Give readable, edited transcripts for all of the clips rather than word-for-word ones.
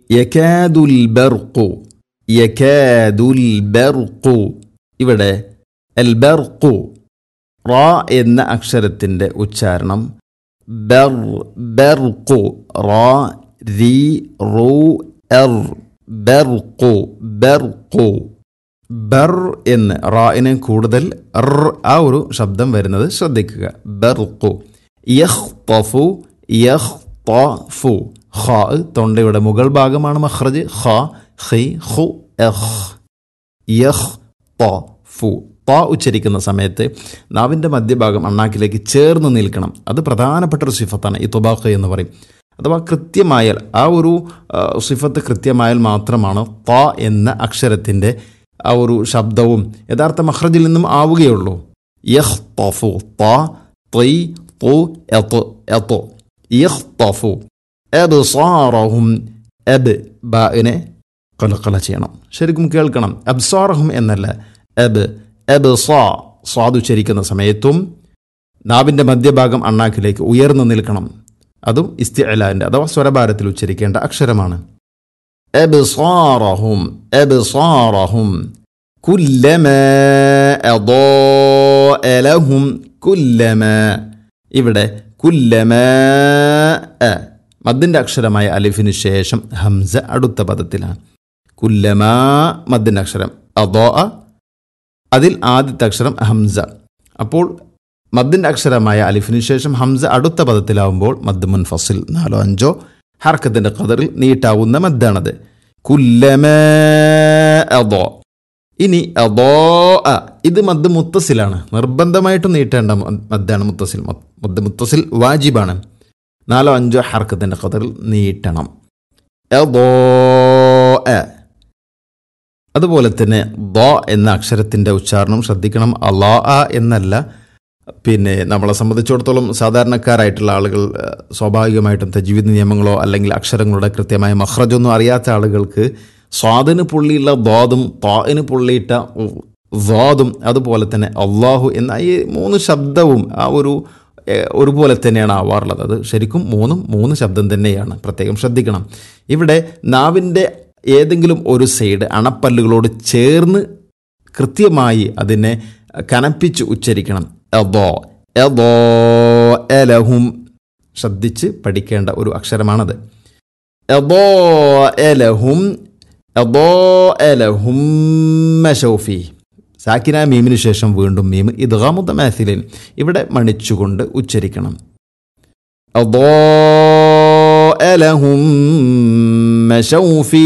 യകാദുൽ ബർഖു, യകാദുൽ ബർഖു. ഇവിടെ അൽ ബർഖു റാ എന്ന അക്ഷരത്തിൻ്റെ ഉച്ചാരണം ബർ, ബർഖു, റാ രി റു എർ, ബർഖു, ബർഖു. ബർ എന്ന് റായിന് കൂടുതൽ ആ ഒരു ശബ്ദം വരുന്നത് ശ്രദ്ധിക്കുക. ബർഖു. യഖ്തഫു, യഖ്തഫു. ഖ തൊണ്ടയുടെ മുകൾ ഭാഗമാണ് മഖ്റജ്. ഖ ഖി ഖു എഖ്. യഖ്തഫു. ത ഉച്ചരിക്കുന്ന സമയത്ത് നാവിൻ്റെ മധ്യഭാഗം അണ്ണാക്കിലേക്ക് ചേർന്ന് നിൽക്കണം. അത് പ്രധാനപ്പെട്ട ഒരു സിഫത്താണ് ഈ തുബാഖ് എന്ന് പറയും. അഥവാ കൃത്യമായാൽ, ആ ഒരു സിഫത്ത് കൃത്യമായാൽ മാത്രമാണ് ത എന്ന അക്ഷരത്തിൻ്റെ ആ ഒരു ശബ്ദവും യഥാർത്ഥ മഖ്റജിൽ നിന്നും ആവുകയുള്ളൂ. യഖ്തഫു, ത തി തു എത്ത്, എത്ത്. യഖ്തഫു. അബ്സാറഹും, അബ് ബാഇനെ ഖലഖല ചെയ്യണം, ശരിക്കും കേൾക്കണം. അബ്സാറഹും എന്നല്ല, അബ്, അബ്സാ. സ്വാദ് ഉച്ചരിക്കുന്ന സമയത്തും നാവിൻ്റെ മധ്യഭാഗം അണ്ണാക്കിലേക്ക് ഉയർന്നു നിൽക്കണം. അതും ഇസ്തിഅലാൻ്റെ അഥവാ സ്വരഭാരത്തിൽ ഉച്ചരിക്കേണ്ട അക്ഷരമാണ്. അബ്സാറഹും, അബ്സാറഹും. കുല്ലമാ അദാഅ ലഹും, കുല്ലമാ. ഇവിടെ കുല്ലമാ മദ്ദിൻ്റെ അക്ഷരമായ അലിഫിന് ശേഷം ഹംസ അടുത്ത പദത്തിലാണ്. കുല്ലമാ മദ്ദിൻ്റെ അക്ഷരം, അദാഅ അതിൽ ആദ്യത്തെ അക്ഷരം ഹംസ. അപ്പോൾ മദ്ദിൻ്റെ അക്ഷരമായ അലിഫിന് ശേഷം ഹംസ അടുത്ത പദത്തിലാവുമ്പോൾ മദ് മുൻഫസിൽ 4-5 ഹർക്കത്തിൻ്റെ ഖദറിൽ നീട്ടാവുന്ന മദ്ദാണത്. കുല്ലമാ അദാ. ഇനി അദാഅ, ഇത് മദ് മുത്തസിലാണ്, നിർബന്ധമായിട്ടും നീട്ടേണ്ട മദ്ദാണ് മുത്തസിൽ. മദ് മുത്തസിൽ വാജിബാണ്. 4-5 ഹർക്കത്തിൻ്റെ ഖദറിൽ നീട്ടണം. അദാഅ. അതുപോലെ തന്നെ ദ എന്ന അക്ഷരത്തിൻ്റെ ഉച്ചാരണം ശ്രദ്ധിക്കണം. അലാഅ എന്നല്ല. പിന്നെ നമ്മളെ സംബന്ധിച്ചിടത്തോളം സാധാരണക്കാരായിട്ടുള്ള ആളുകൾ സ്വാഭാവികമായിട്ടും തജ്വീദ് നിയമങ്ങളോ അല്ലെങ്കിൽ അക്ഷരങ്ങളുടെ കൃത്യമായ മഖ്റജൊന്നും അറിയാത്ത ആളുകൾക്ക് സ്വാദിന് പുള്ളിയുള്ള ദ്വാദും താഇന് പുള്ളിയിട്ട ദ്വാദും അതുപോലെ തന്നെ അള്ളാഹു എന്ന ഈ 3 ശബ്ദവും ആ ഒരുപോലെ തന്നെയാണ് ആവാറുള്ളത്. അത് ശരിക്കും 3 ശബ്ദം തന്നെയാണ്, പ്രത്യേകം ശ്രദ്ധിക്കണം. ഇവിടെ നാവിൻ്റെ ഏതെങ്കിലും ഒരു സൈഡ് അണപ്പല്ലുകളോട് ചേർന്ന് കൃത്യമായി അതിനെ കനപ്പിച്ച് ഉച്ചരിക്കണം. അദാ, അദാഅ ലഹും. ശ്രദ്ധിച്ച് പഠിക്കേണ്ട ഒരു അക്ഷരമാണത്. അദാഅ ലഹും, അദാഅ ലഹും മശൗഫി. സാക്കിന മീമിന് ശേഷം വീണ്ടും മീം ഇദ്ഗാം മുതമാസിലിൻ. ഇവിടെ മണിച്ചുകൊണ്ട് ഉച്ചരിക്കണം. അദാഅ ലഹും മശൗഫി.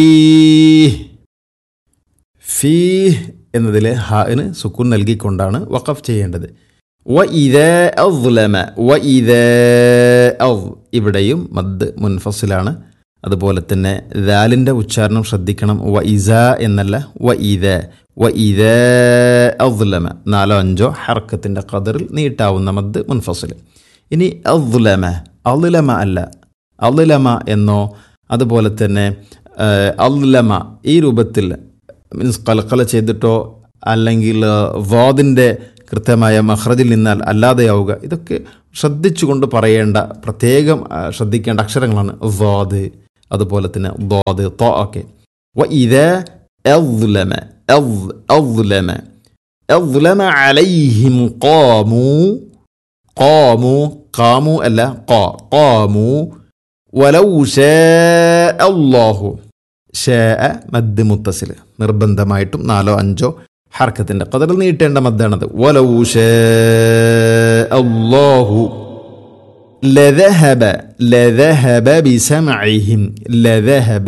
ഫീ എന്നതിലെ ഹാന് സുക്കൂൻ നൽകിക്കൊണ്ടാണ് വഖഫ് ചെയ്യേണ്ടത്. വഇദാ അസ്ലമ, വഇദാ അസ്. ഇവിടെയും മദ് മുൻഫസിലാണ്. അതുപോലെ തന്നെ ദാലിൻ്റെ ഉച്ചാരണം ശ്രദ്ധിക്കണം. വഇസ എന്നല്ല, വഇദ, വഇദാ അസ്ലമ. 4-5 ഹർക്കത്തിൻ്റെ ഖദറിൽ നീട്ടാവുന്ന മദ് മുൻഫസിൽ. ഇനി അസ്ലമ, അസ്ലമ അല്ല, അസ്ലമ എന്നോ അതുപോലെ തന്നെ അസ്ലമ ഈ രൂപത്തിൽ മീൻസ് ഖലഖല ചെയ്തിട്ടോ അല്ലെങ്കിൽ വാദിൻ്റെ കൃത്യമായ മഖ്റജിൽ നിന്നാൽ അല്ലാതെയാവുക, ഇതൊക്കെ ശ്രദ്ധിച്ചുകൊണ്ട് പറയേണ്ട പ്രത്യേകം ശ്രദ്ധിക്കേണ്ട അക്ഷരങ്ങളാണ്. വാദ് അതുപോലെ തന്നെ ദ്വാദ് ത ഒക്കെ. വഇദാ അസ്ലമ, അസ്ലമ, അസ്ലമ അലൈഹിം ഖാമു, ഖാമു, ഖാമു അല്ല ഖാമു. വലൗ ശാഅ അല്ലാഹു. ശാഅ മദ് മുത്തസിൽ, നിർബന്ധമായിട്ടും 4-5 ഹർക്കത്തിൻ്റെ ഖദറിൽ നീട്ടേണ്ട മദ്ദാണത്. വലൗ ശാഅ അല്ലാഹു ലദഹബ, ലദഹബ ബിസമഇഹിം, ലദഹബ,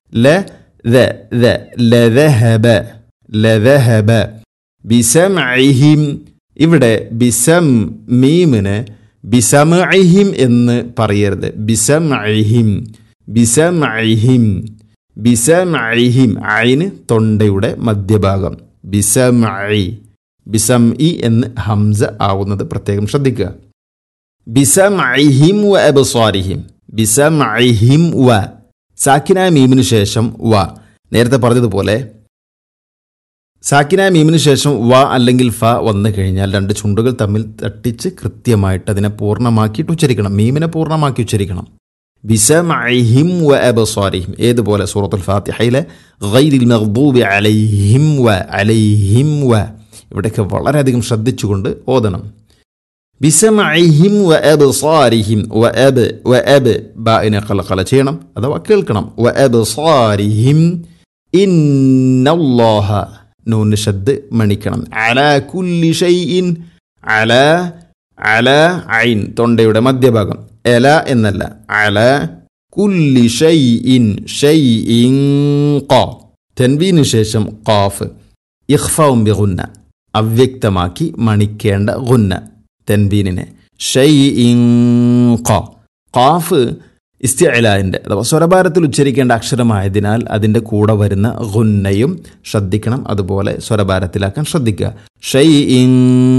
ലദഹബ, ലദഹബ ബിസമഇഹിം. ഇവിടെ ബിസം മീമിന് ബിസമഇഹിം എന്ന് പറയരുത്. ബിസമഇഹിം, ബിസമഇഹിം, ബിസമഇഹിം. ഐന് തൊണ്ടയുടെ മധ്യഭാഗം. ബിസമഇ, ബിസംഇ എന്ന് ഹംസ ആവുന്നത് പ്രത്യേകം ശ്രദ്ധിക്കുക. ബിസമഇഹിം വ അബ്സാരിഹിം, ബിസമഇഹിം വ. സാക്കിന മീമിന് ശേഷം വ. നേരത്തെ പറഞ്ഞതുപോലെ സാക്കിന മീമിന് ശേഷം വ അല്ലെങ്കിൽ ഫ വന്നു കഴിഞ്ഞാൽ 2 ചുണ്ടുകൾ തമ്മിൽ തട്ടിച്ച് കൃത്യമായിട്ട് അതിനെ പൂർണ്ണമാക്കിയിട്ട് ഉച്ചരിക്കണം. മീമിനെ പൂർണ്ണമാക്കി ഉച്ചരിക്കണം. ബിസമഇഹിം വ അബ്സാരിഹിം. ഏതുപോലെ സൂറത്തുൽ ഫാത്തിഹയിലെ ഗൈരിൽ മഗ്ദൂബി അലൈഹിം വ ഇവിടെയൊക്കെ വളരെയധികം ശ്രദ്ധിച്ചുകൊണ്ട് ഓതണം. ബിസമഇഹിം വ അബ്സാരിഹിം വ അബ് ബാഇനെ ഖലഖല ചെയ്യണം അഥവാ കേൾക്കണം. വ അബ്സാരിഹിം ഇന്നല്ലാഹ നൂന് ഷദ് മണിക്കണം. അലാ കുല്ലി ഷൈഇൻ അല ഐൻ തൊണ്ടയുടെ മധ്യഭാഗം, എല എന്നല്ല, അല കുല്ലി ഷൈഇൻ ഖ തൻവീനു ശേഷം ഖാഫ് ഇഖ്ഫാഉം ബിഗുന്ന അവ്യക്തമാക്കി മണിക്കേണ്ട ഗുന്ന തൻവീനിനെ. ഷൈഇൻ ഖ ഖാഫ് ഇസ്തിഅലാന്റെ അഥവാ സ്വരഭാരത്തിൽ ഉച്ചരിക്കേണ്ട അക്ഷരമായതിനാൽ അതിൻ്റെ കൂടെ വരുന്ന ഗുന്നയും ശ്രദ്ധിക്കണം. അതുപോലെ സ്വരഭാരത്തിലാക്കാൻ ശ്രദ്ധിക്കുക. ഷൈഇൻ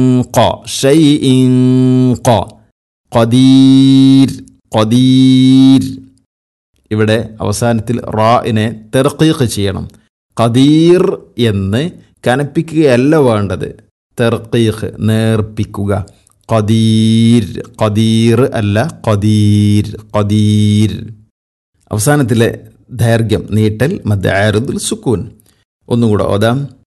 ഖ ഖദീർ ഇവിടെ അവസാനത്തിൽ റാഇനെ തർഖീഖ് ചെയ്യണം. ഖദീർ എന്ന് കനപ്പിക്കുകയല്ല വേണ്ടത്, തർഖീഖ് നേർപ്പിക്കുക. ഖദീർ അല്ല, ഖദീർ. അവസാനത്തിലെ ദൈർഘ്യം നീട്ടൽ മദ്ദ് ആരിദുൽ സുക്കൂൻ. ഒന്നുകൂടെ ഓതാം.